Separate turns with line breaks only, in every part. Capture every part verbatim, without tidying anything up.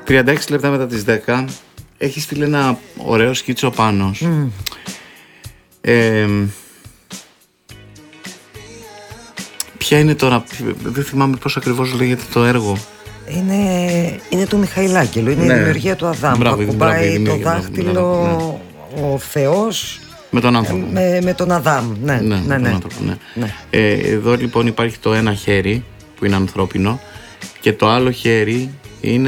τριάντα έξι λεπτά μετά τις δέκα έχει στείλει ένα ωραίο σκίτσο πάνω. Mm. Ε, ποια είναι τώρα, δεν θυμάμαι πώς ακριβώς λέγεται το έργο.
Είναι, είναι του Μιχαηλάκηλου, είναι ναι. η δημιουργία του Αδάμ.
Μπράβο,
ακουμπάει
μπράβο,
το δάχτυλο μπράβο, ναι. ο Θεός
με τον άνθρωπο.
Με, με τον Αδάμ, ναι.
ναι,
ναι, ναι.
Άνθρωπο, ναι. ναι. Ε, εδώ λοιπόν υπάρχει το ένα χέρι που είναι ανθρώπινο και το άλλο χέρι είναι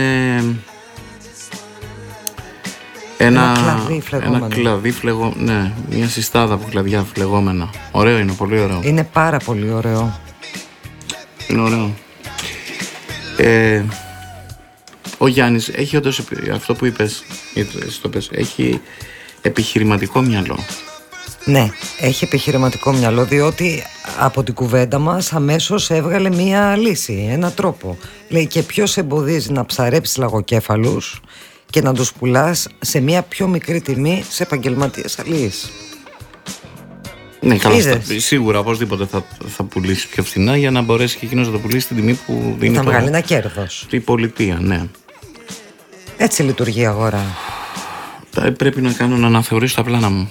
ένα,
ένα κλαδί φλεγόμενο.
Ένα κλαδί φλεγό, ναι, μια συστάδα από κλαδιά φλεγόμενα. Ωραίο είναι, πολύ ωραίο.
Είναι πάρα πολύ ωραίο.
Είναι ωραίο. Ε, ο Γιάννης έχει όντως αυτό που είπες, το πες, έχει επιχειρηματικό μυαλό.
Ναι, έχει επιχειρηματικό μυαλό, διότι από την κουβέντα μας αμέσως έβγαλε μία λύση, ένα τρόπο. Λέει, και ποιος εμποδίζει να ψαρέψεις λαγοκέφαλους και να τους πουλάς σε μία πιο μικρή τιμή σε επαγγελματίες αλλοίς.
Ναι, καλά, στα, σίγουρα οπωσδήποτε θα, θα πουλήσει πιο φθηνά για να μπορέσει και εκείνος να το πουλήσει στην τιμή που δίνει.
Θα
το,
βγάλει ένα κέρδος.
Η πολιτεία, ναι.
Έτσι λειτουργεί η αγορά.
Πρέπει να κάνω να αναθεωρήσω τα πλάνα μου.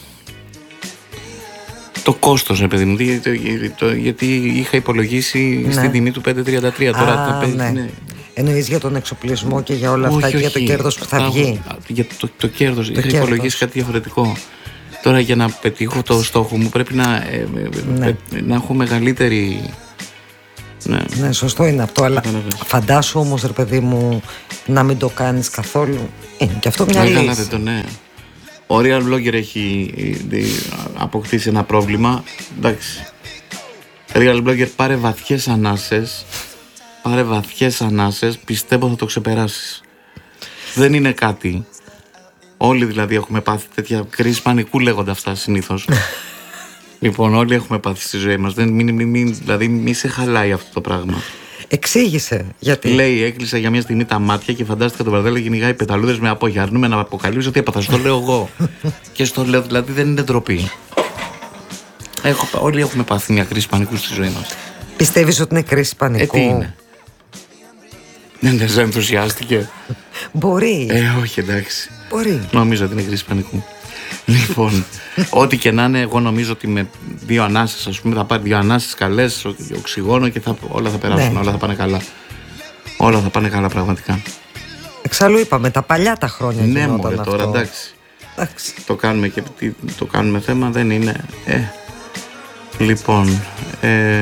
Το κόστος, ρε παιδί μου, γιατί, το, γιατί είχα υπολογίσει ναι. στην τιμή του πέντε τριάντα τρία.
Α,
τώρα πέντε,
ναι. ναι. Εννοείς για τον εξοπλισμό και για όλα αυτά, όχι, και για το κέρδος που θα α, βγει.
Για το, το κέρδος,
το
είχα
κέρδος.
υπολογίσει κάτι διαφορετικό. Τώρα για να πετύχω το στόχο μου πρέπει να, ε, ναι. ε, να έχω μεγαλύτερη...
Ναι. ναι, σωστό είναι αυτό, αλλά φαντάσου όμως, ρε παιδί μου, να μην το κάνεις καθόλου. Είναι και αυτό μια λύση.
Καλά, το, ναι. Ο Real Blogger έχει αποκτήσει ένα πρόβλημα. Εντάξει. Real Blogger, πάρε βαθιές ανάσες. Πάρε βαθιές ανάσες. Πιστεύω θα το ξεπεράσεις. Δεν είναι κάτι. Όλοι δηλαδή έχουμε πάθει τέτοια κρίση πανικού, λέγονται αυτά συνήθως. Λοιπόν, όλοι έχουμε πάθει στη ζωή μας. Δεν, μην, μην, μην, δηλαδή, μη σε χαλάει αυτό το πράγμα.
Εξήγησε γιατί.
Λέει, έκλεισα για μια στιγμή τα μάτια και φαντάστηκα τον Βραδέλο κυνηγάει πεταλούδες με απόγεια. Αρνούμε να αποκαλύψω ότι έπαθα. Στο λέω εγώ. Και στο λέω, δηλαδή δεν είναι ντροπή. Έχω, όλοι έχουμε πάθει μια κρίση πανικού στη ζωή μας.
Πιστεύεις ότι είναι κρίση πανικού?
Ε, τι είναι. Δεν σε ενθουσιάστηκε.
Μπορεί.
Ε, όχι, εντάξει.
Μπορεί.
Νομίζω ότι είναι κρίση πανικού. Λοιπόν, ό,τι και να είναι, εγώ νομίζω ότι με δύο ανάσες, ας πούμε, θα πάρει δύο ανάσες καλές, οξυγόνο και θα, όλα θα περάσουν, ναι. όλα θα πάνε καλά. Όλα θα πάνε καλά, πραγματικά.
Εξάλλου είπαμε, τα παλιά τα χρόνια
ναι,
γινόταν
μωρέ,
αυτό.
τώρα εντάξει.
εντάξει.
Το κάνουμε και το κάνουμε θέμα, δεν είναι. Ε. Λοιπόν, ε,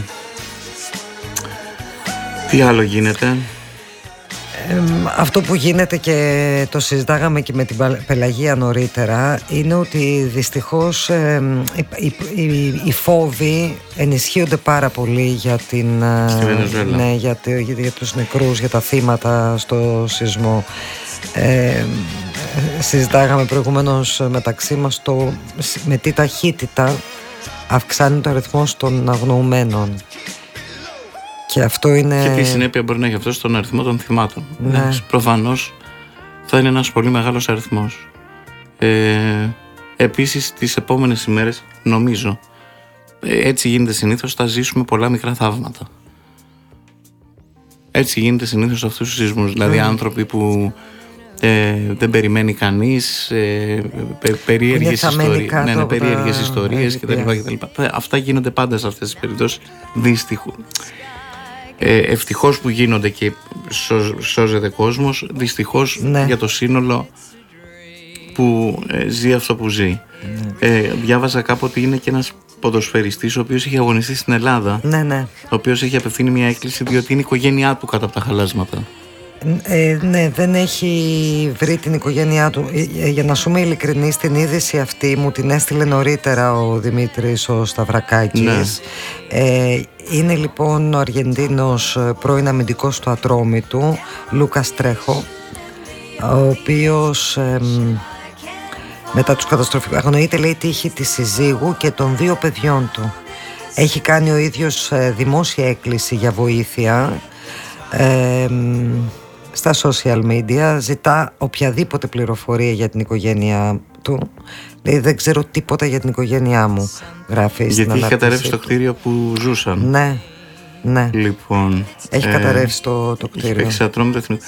τι άλλο γίνεται?
Ε, αυτό που γίνεται και το συζητάγαμε και με την Πελαγία νωρίτερα είναι ότι δυστυχώς ε, οι, οι, οι φόβοι ενισχύονται πάρα πολύ για, την, ναι, για, για, για τους νεκρούς, για τα θύματα στο σεισμό. Ε, συζητάγαμε προηγουμένως μεταξύ μας το, με τι ταχύτητα αυξάνει το αριθμός των αγνοουμένων. Και αυτό είναι...
Και τι συνέπεια μπορεί να έχει αυτό στον αριθμό των θυμάτων.
Ναι.
Προφανώς θα είναι ένας πολύ μεγάλος αριθμός. Ε, επίσης τις επόμενες ημέρες, νομίζω, έτσι γίνεται συνήθως, θα ζήσουμε πολλά μικρά θαύματα. Έτσι γίνεται συνήθως αυτούς τους σεισμούς. Δηλαδή mm. άνθρωποι που ε, δεν περιμένει κανείς, ε, πε, περίεργες ιστορίες, ναι, ναι, περίεργες ιστορίες κτλ. Αυτά γίνονται πάντα σε αυτές τις περιπτώσεις. Δυστυχώς. Ε, ευτυχώς που γίνονται και σώ, σώζεται κόσμος. Δυστυχώς ναι. για το σύνολο που ε, ζει αυτό που ζει. Ναι. Ε, διάβαζα κάπου ότι είναι και ένας ποδοσφαιριστής ο οποίος είχε αγωνιστεί στην Ελλάδα,
ναι, ναι.
ο οποίος έχει απευθύνει μια έκκληση διότι είναι η οικογένειά του κάτω από τα χαλάσματα.
Ε, ναι, δεν έχει βρει την οικογένειά του. ε, Για να σου είμαι ειλικρινής, την είδηση αυτή μου την έστειλε νωρίτερα ο Δημήτρης ο Σταυρακάκης. Ναι. ε, Είναι λοιπόν ο Αργεντίνος πρώην αμυντικός του Ατρόμητου, Λούκας Τρέχο, ο οποίος ε, μετά τους καταστροφικούς αγνοείται, λέει, τύχη της συζύγου και των δύο παιδιών του. Έχει κάνει ο ίδιος ε, δημόσια έκκληση για βοήθεια ε, στα social media, ζητά οποιαδήποτε πληροφορία για την οικογένειά του. Λέει, δεν ξέρω τίποτα για την οικογένειά μου, γράφει.
Γιατί έχει καταρρεύσει το κτίριο που ζούσαν.
Ναι, ναι.
Λοιπόν,
έχει ε, καταρρεύσει το, το κτίριο.
Έχει Ατρόμητο.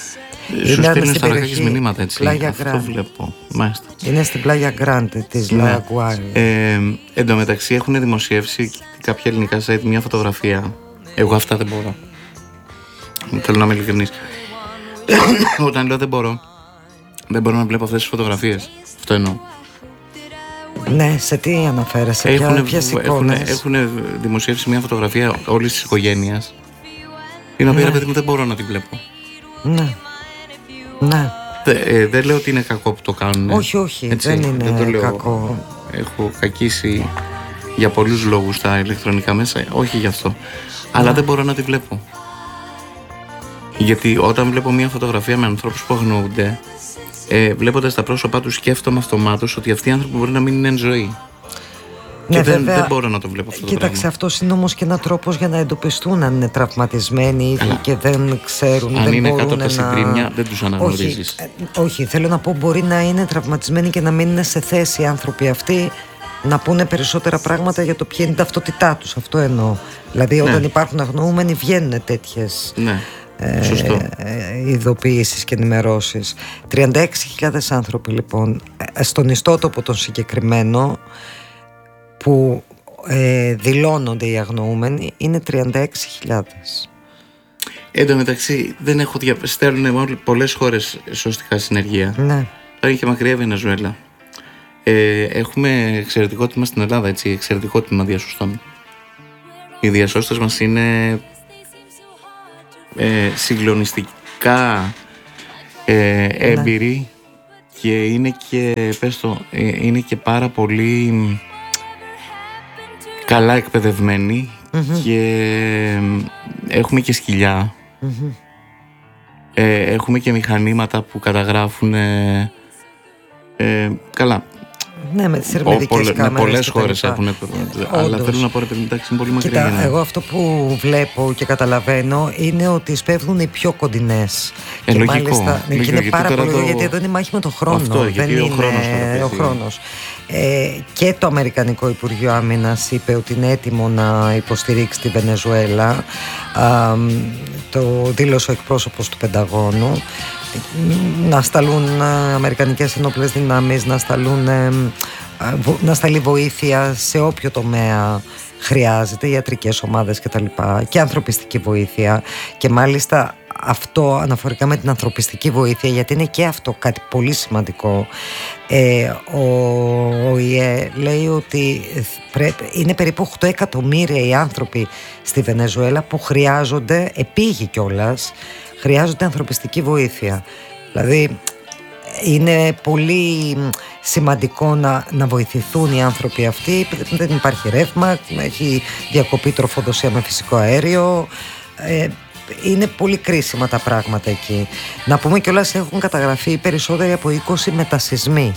Σου στέλνουν στα ρακάκια μηνύματα, έτσι.
Πλάγια
Αυτό
Γκράντε.
βλέπω. Μάλιστα.
Είναι στην Πλάγια Γκράντε της
Ναι.
Λαγκουάρη.
Ε, εν τω μεταξύ έχουν δημοσιεύσει κάποια ελληνικά site μια φωτογραφία. Εγώ αυτά δεν μπορώ. Θέλω να είμαι ειλικρινής. Όταν λέω δεν μπορώ, δεν μπορώ να βλέπω αυτές τις φωτογραφίες. Αυτό εννοώ.
Ναι, σε τι αναφέρεσαι, ποια, ποιες εικόνες?
Έχουν δημοσιεύσει μια φωτογραφία όλης της οικογένειας, την οποία,
Ναι.
ρε παιδί μου, δεν μπορώ να τη βλέπω.
Ναι. Ναι.
Δε, ε, δεν λέω ότι είναι κακό που το κάνουν.
Όχι, όχι,
Έτσι,
δεν είναι
το λέω.
κακό.
Έχω κακίσει για πολλούς λόγους τα ηλεκτρονικά μέσα, όχι γι' αυτό. Αλλά δεν μπορώ να τη βλέπω. Γιατί όταν βλέπω μια φωτογραφία με ανθρώπους που αγνοούνται, ε, βλέποντας τα πρόσωπά τους, σκέφτομαι αυτομάτως ότι αυτοί οι άνθρωποι μπορεί να μην είναι εν ζωή.
Ναι,
Και δεν,
βέβαια.
δεν μπορώ να το βλέπω αυτό.
Κοίταξε,
το πράγμα.
αυτός είναι όμως και ένα τρόπος για να εντοπιστούν αν είναι τραυματισμένοι ή
Καλά.
και δεν ξέρουν.
Αν
δεν
είναι
μπορούν
κάτω από τα
να...
συντρίμμια, δεν τους αναγνωρίζεις.
Όχι, ε, όχι, θέλω να πω, μπορεί να είναι τραυματισμένοι και να μην είναι σε θέση οι άνθρωποι αυτοί να πούνε περισσότερα πράγματα για το ποια είναι η ταυτότητά τους. Αυτό εννοώ. Δηλαδή, όταν υπάρχουν αγνοούμενοι, βγαίνουν τέτοιες
Ναι.
ε,
Σωστό.
ε, ειδοποιήσεις και ενημερώσεις. τριάντα έξι χιλιάδες άνθρωποι, λοιπόν, ε, στον ιστότοπο τον συγκεκριμένο, που ε, δηλώνονται οι αγνοούμενοι, είναι τριάντα έξι χιλιάδες.
Εν τω μεταξύ, δεν έχω δια... στέλνουν πολλές χώρες σωστικά συνεργεία.
Ναι.
Τώρα είναι και μακριά η Βενεζουέλα. Ε, έχουμε εξαιρετικό τμήμα στην Ελλάδα, έτσι, εξαιρετικό τμήμα διασωστών. Οι διασώστες μας είναι ε, συγκλονιστικά ε, έμπειροι και είναι και, πες το, ε, είναι και πάρα πολύ καλά εκπαιδευμένοι και ε, έχουμε και σκυλιά. Ε, έχουμε και μηχανήματα που καταγράφουν ε, ε, καλά.
Ναι, με τις ερμηνευτικές κάμερες.
Πολλές χώρες έχουν. Αλλά θέλω να πω, ρε παιδί, εντάξει, είναι πολύ μακριά.
Κοίτα, εγώ αυτό που βλέπω και καταλαβαίνω είναι ότι σπέβδουν οι πιο κοντινές.
Ε,
και
λογικό,
μάλιστα ναι, και είναι
λογικό,
πάρα πολύ
το...
γιατί εδώ είναι η μάχη με τον χρόνο.
Αυτό,
δεν
γιατί
είναι
ο χρόνος,
ο χρόνος. Ε, και το Αμερικανικό Υπουργείο Άμυνας είπε ότι είναι έτοιμο να υποστηρίξει τη Βενεζουέλα. Α, το δήλωσε ο εκπρόσωπος του Πενταγώνου. Να σταλούν αμερικανικές ενόπλες δυνάμεις, να σταλούν, να σταλεί βοήθεια σε όποιο τομέα χρειάζεται, ιατρικές ομάδες κτλ. Και ανθρωπιστική βοήθεια. Και μάλιστα αυτό αναφορικά με την ανθρωπιστική βοήθεια, γιατί είναι και αυτό κάτι πολύ σημαντικό. Ε, ο ΟΗΕ λέει ότι πρέπει, είναι περίπου οκτώ εκατομμύρια οι άνθρωποι στη Βενεζουέλα που χρειάζονται, επίγει κιόλας, χρειάζονται ανθρωπιστική βοήθεια. Δηλαδή είναι πολύ σημαντικό να, να βοηθηθούν οι άνθρωποι αυτοί. Δεν υπάρχει ρεύμα, έχει διακοπή τροφοδοσία με φυσικό αέριο. Ε, είναι πολύ κρίσιμα τα πράγματα εκεί. Να πούμε κιόλας, έχουν καταγραφεί περισσότεροι από είκοσι μετασυσμοί.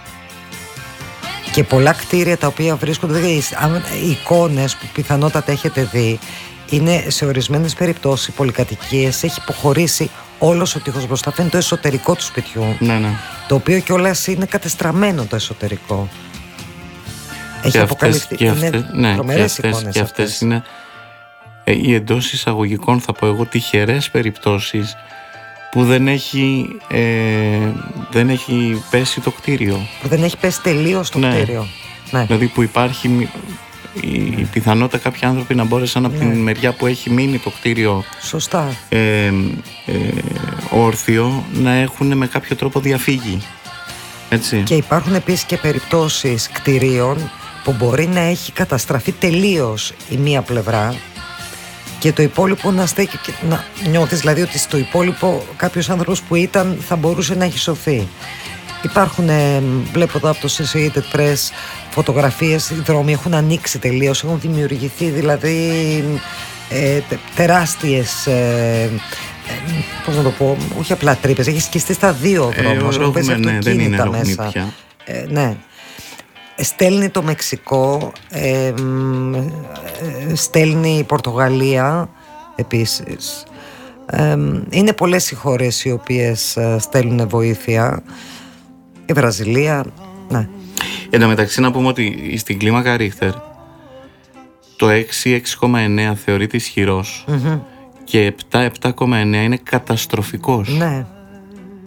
Και πολλά κτίρια τα οποία βρίσκονται, δηλαδή οι εικόνες που πιθανότατα έχετε δει, είναι σε ορισμένες περιπτώσεις πολυκατοικίες, έχει υποχωρήσει όλος ο τοίχος μπροστά, φαίνεται το εσωτερικό του σπιτιού.
Ναι, ναι.
Το οποίο κιόλας είναι κατεστραμμένο το εσωτερικό. Έχει
και
αποκαλυφθεί.
Και αυτές,
είναι
ναι,
τρομερές
και αυτές,
εικόνες
και αυτές, αυτές είναι ε, οι εντός εισαγωγικών, θα πω εγώ, τυχερές περιπτώσεις που δεν έχει, ε, δεν έχει πέσει το κτίριο.
Που δεν έχει πέσει τελείως το
ναι.
κτίριο. Ναι.
Δηλαδή που υπάρχει η, η πιθανότητα κάποιοι άνθρωποι να μπόρεσαν από ναι. την μεριά που έχει μείνει το κτίριο
σωστά
ε, ε, όρθιο να έχουν με κάποιο τρόπο διαφύγει. Έτσι.
Και υπάρχουν επίσης και περιπτώσεις κτιρίων που μπορεί να έχει καταστραφεί τελείως η μία πλευρά και το υπόλοιπο να στέκει και να νιώθεις δηλαδή ότι στο υπόλοιπο κάποιος άνθρωπος που ήταν θα μπορούσε να έχει σωθεί. Υπάρχουν, ε, βλέπω εδώ από το Associated Press, φωτογραφίες, οι δρόμοι έχουν ανοίξει τελείως, έχουν δημιουργηθεί δηλαδή ε, τεράστιες, ε, ε, πώς να το πω, όχι απλά τρύπες, έχει σκιστεί στα δύο δρόμους,
ε,
έχουν πέσει αυτοκίνητα
ναι,
μέσα. Ε, ναι. Στέλνει το Μεξικό, ε, ε, στέλνει η Πορτογαλία επίσης. Ε, είναι πολλές οι χώρες οι οποίες στέλνουν βοήθεια. Η Βραζιλία, ναι.
Εν τω μεταξύ να πούμε ότι στην κλίμακα Ρίχτερ το έξι έξι κόμμα εννέα θεωρείται ισχυρός mm-hmm. και επτά επτά κόμμα εννέα είναι καταστροφικός.
Ναι,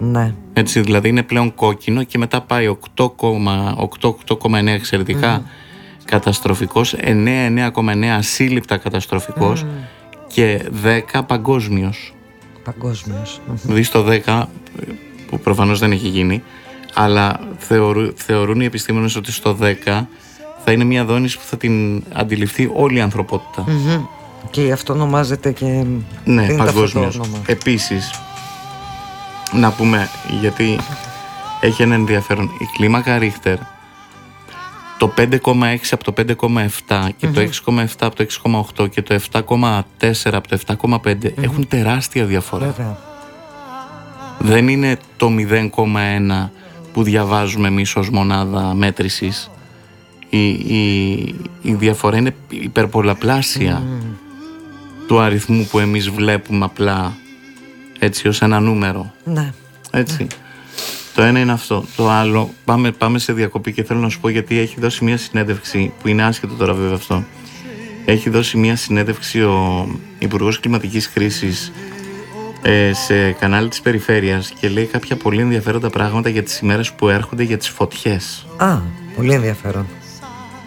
Ναι.
Έτσι, δηλαδή είναι πλέον κόκκινο και μετά πάει οκτώ κόμμα οκτώ με οκτώ κόμμα εννέα εξαιρετικά mm. καταστροφικός, εννέα με εννέα κόμμα εννέα ασύλληπτα καταστροφικός mm. και δέκα παγκόσμιος.
Παγκόσμιος.
Δηλαδή στο δέκα, που προφανώς δεν έχει γίνει, αλλά θεωρού, θεωρούν οι επιστήμονες ότι στο δέκα θα είναι μια δόνηση που θα την αντιληφθεί όλη η ανθρωπότητα.
Mm-hmm. Και αυτό ονομάζεται και...
Ναι, παγκόσμιος. Επίσης, να πούμε, γιατί έχει ένα ενδιαφέρον, η κλίμακα Ρίχτερ, το πέντε κόμμα έξι από το πέντε κόμμα επτά και mm-hmm. το έξι κόμμα επτά από το έξι κόμμα οκτώ και το επτά κόμμα τέσσερα από το επτά κόμμα πέντε mm-hmm. έχουν τεράστια διαφορά. Βέβαια. Δεν είναι το μηδέν κόμμα ένα που διαβάζουμε εμείς ως μονάδα μέτρησης. Η, η, η διαφορά είναι υπερπολαπλάσια mm. του αριθμού που εμείς βλέπουμε απλά έτσι ως ένα νούμερο.
Ναι.
Έτσι.
Ναι.
Το ένα είναι αυτό. Το άλλο, πάμε, πάμε σε διακοπή και θέλω να σου πω γιατί έχει δώσει μια συνέντευξη που είναι άσχετο τώρα βέβαια αυτό. Έχει δώσει μια συνέντευξη ο Υπουργός Κλιματικής Χρήσης ε, σε κανάλι της Περιφέρειας και λέει κάποια πολύ ενδιαφέροντα πράγματα για τις ημέρες που έρχονται για τις φωτιές.
Α, πολύ ενδιαφέρον.